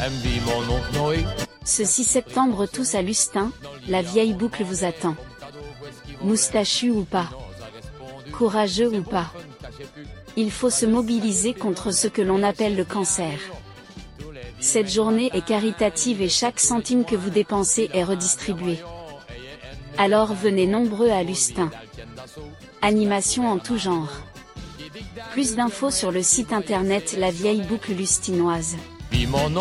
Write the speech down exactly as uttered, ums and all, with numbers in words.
Ce six septembre tous à Lustin, la vieille boucle vous attend. Moustachu ou pas, courageux ou pas, il faut se mobiliser contre ce que l'on appelle le cancer. Cette journée est caritative et chaque centime que vous dépensez est redistribué. Alors venez nombreux à Lustin. Animation en tout genre. Plus d'infos sur le site internet La Vieille Boucle Lustinoise.